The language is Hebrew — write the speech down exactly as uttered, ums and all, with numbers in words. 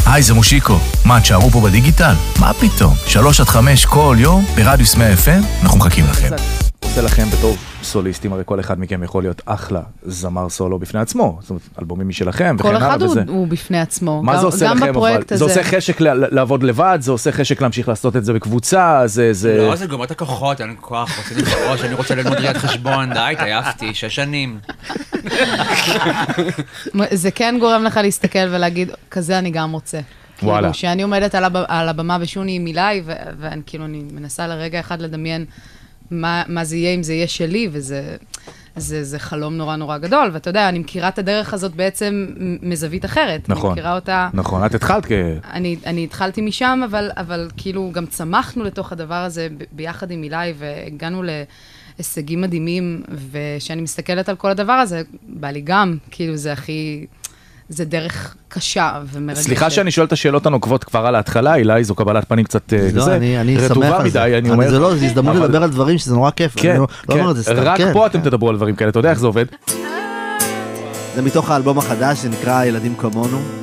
היי, זה מושיקו. מה, תשארו פה בדיגיטל? מה פתאום? שלוש עד חמש כל יום ברדיוס מאה אף אם, אנחנו מחכים לכם. עושה לכם בתור סוליסטים, הרי כל אחד מכם יכול להיות אחלה זמר סולו בפני עצמו, זאת אומרת, אלבומים משלכם וכן הלאה. כל אחד הוא, הוא בפני עצמו. מה גם, זה עושה לכם אבל? הזה... זה עושה חשק לעבוד לבד, זה עושה חשק להמשיך לעשות את זה בקבוצה, זה... זה... לא, זה גומר את הכוחות, אין כוח, רוצה לבחוש, אני רוצה ללמוד ראיית חשבון, די, תעייפתי, שש שנים. זה כן גורם לך להסתכל ולהגיד, כזה אני גם רוצה. וואלה. כאילו, שאני עומדת על, הב... על הבמה ושוני עם מילי, ו... ואני כאילו, אני מנסה לרגע אחד לדמיין מה, מה זה יהיה אם זה יהיה שלי, וזה זה, זה חלום נורא נורא גדול, ואתה יודע, אני מכירה את הדרך הזאת בעצם מזווית אחרת. נכון, אני מכירה אותה... נכון, את התחלת כ... אני, אני התחלתי משם, אבל, אבל כאילו גם צמחנו לתוך הדבר הזה ב... ביחד עם מילי, והגענו להישגים מדהימים, ושאני מסתכלת על כל הדבר הזה, בא לי גם, כאילו זה הכי... זה דרך קשה ומרגשת. סליחה שאני שואל את השאלות הנוקבות כבר על ההתחלה, אילי, זו קבלת פנים קצת לא, אני שמח על זה. זה לא, זה הזדמנות לדבר על דברים שזה נורא כיף. כן, כן. רק פה אתם תדברו על דברים כאלה, אתה יודע איך זה עובד? זה מתוך האלבום החדש, זה נקרא ילדים כמונו.